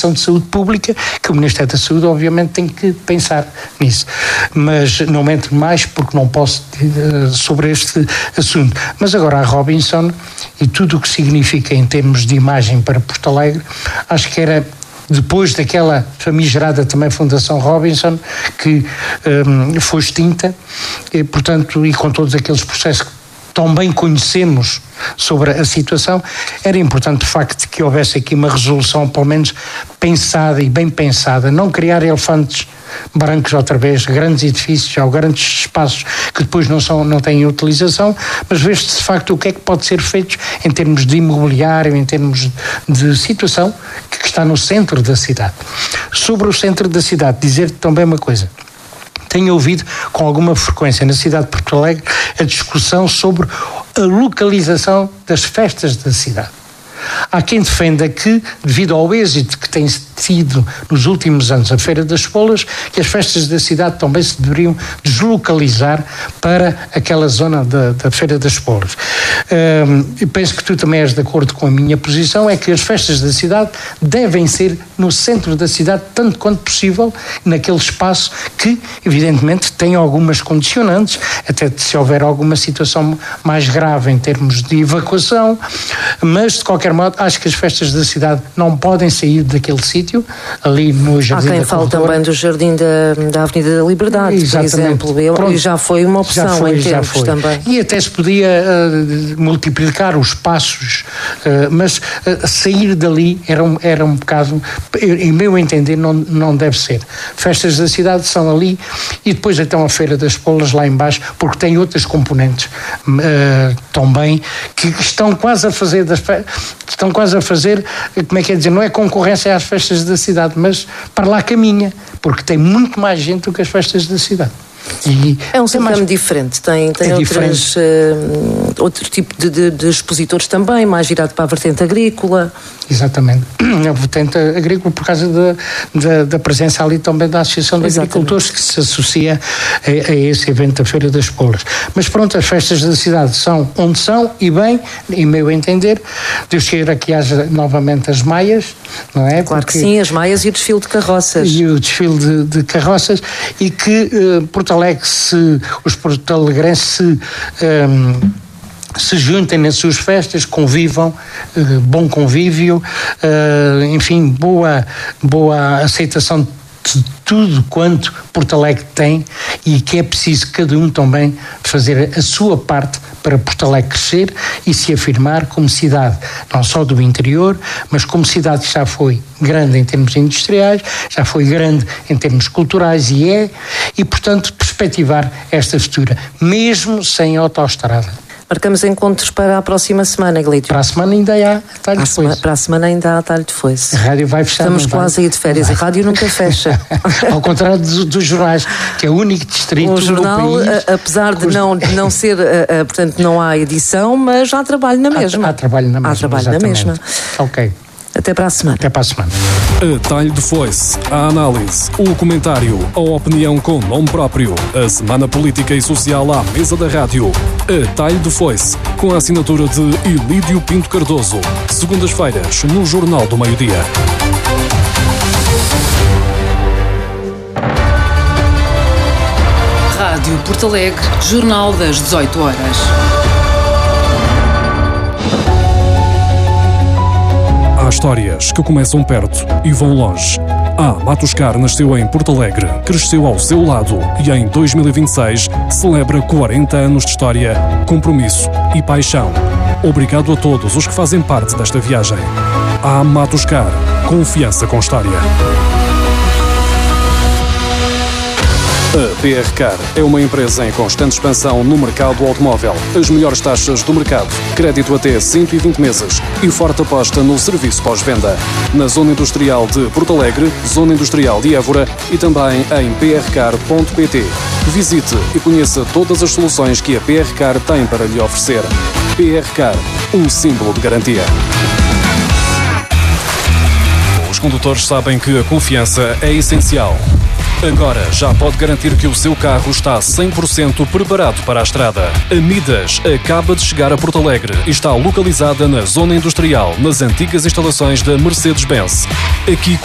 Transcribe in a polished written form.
situação de saúde pública, que o Ministério da Saúde obviamente tem que pensar nisso. Mas não entro mais porque não posso sobre este assunto. Mas agora a Robinson e tudo o que significa em termos de imagem para Porto Alegre, acho que era depois daquela famigerada também Fundação Robinson, que foi extinta, e, portanto, e com todos aqueles processos que tão bem conhecemos sobre a situação, era importante de facto que houvesse aqui uma resolução pelo menos pensada e bem pensada, não criar elefantes brancos outra vez, grandes edifícios ou grandes espaços que depois não têm utilização, mas ver-se de facto o que é que pode ser feito em termos de imobiliário, em termos de situação que está no centro da cidade. Sobre o centro da cidade, dizer também uma coisa. Tenho ouvido com alguma frequência na cidade de Porto Alegre a discussão sobre a localização das festas da cidade. Há quem defenda que, devido ao êxito que tem tido nos últimos anos a Feira das Espolas, que as festas da cidade também se deveriam deslocalizar para aquela zona da Feira das Espolas. E penso que tu também és de acordo com a minha posição, é que as festas da cidade devem ser no centro da cidade, tanto quanto possível, naquele espaço que, evidentemente, tem algumas condicionantes, até se houver alguma situação mais grave em termos de evacuação, mas, de qualquer modo, acho que as festas da cidade não podem sair daquele sítio, ali no Jardim da Corredora. Há quem fale também do Jardim da Avenida da Liberdade, exatamente, por exemplo, e já foi uma opção em termos também. E até se podia multiplicar os passos, mas sair dali era um bocado, em meu entender, não deve ser. Festas da cidade são ali e depois então a Feira das Espolas lá em baixo, porque tem outras componentes também que estão quase a fazer como é que é dizer, não é concorrência às festas da cidade, mas para lá caminha, porque tem muito mais gente do que as festas da cidade. E é um certame diferente, tem outro tipo de expositores também, mais virado para a vertente agrícola. Exatamente, a vertente agrícola por causa da presença ali também da Associação de Agricultores, que se associa a esse evento da Feira das Espolas. Mas pronto, as festas da cidade são onde são, e bem, em meu entender, Deus queira que haja novamente as maias, não é? Claro que sim, as maias e o desfile de carroças. E o desfile de carroças, e que Porto Alegre, os porto-alegrenses se juntem nas suas festas, convivam, bom convívio, enfim, boa aceitação de tudo quanto Porto Alegre tem, e que é preciso cada um também fazer a sua parte para Porto Alegre crescer e se afirmar como cidade, não só do interior, mas como cidade que já foi grande em termos industriais, já foi grande em termos culturais e portanto perspectivar esta futura, mesmo sem autoestrada. Marcamos encontros para a próxima semana, Glídio. Para a semana ainda há talho de foice. Para a semana ainda há talho de foice. A rádio vai fechar. Estamos quase a ir de férias. A rádio nunca fecha. Ao contrário dos jornais, que é o único distrito o jornal, no país... apesar de não ser, portanto, não há edição, mas há trabalho na mesma. Há trabalho na mesma. Há trabalho na mesma. Ok. Até para a semana. Até para a semana. A talho de foice, a análise, o comentário, a opinião com nome próprio, a semana política e social à mesa da rádio. A talho de foice, com a assinatura de Ilídio Pinto Cardoso. Segundas-feiras, no Jornal do Meio-Dia. Rádio Porto Alegre, Jornal das 18 horas. Há histórias que começam perto e vão longe. Matuscar nasceu em Porto Alegre, cresceu ao seu lado e em 2026 celebra 40 anos de história, compromisso e paixão. Obrigado a todos os que fazem parte desta viagem. Matuscar, confiança com história. A PR Car é uma empresa em constante expansão no mercado automóvel. As melhores taxas do mercado, crédito até 120 meses e forte aposta no serviço pós-venda. Na Zona Industrial de Porto Alegre, Zona Industrial de Évora e também em prcar.pt. Visite e conheça todas as soluções que a PR Car tem para lhe oferecer. PR Car, um símbolo de garantia. Os condutores sabem que a confiança é essencial. Agora já pode garantir que o seu carro está 100% preparado para a estrada. A Midas acaba de chegar a Porto Alegre e está localizada na Zona Industrial, nas antigas instalações da Mercedes-Benz. Aqui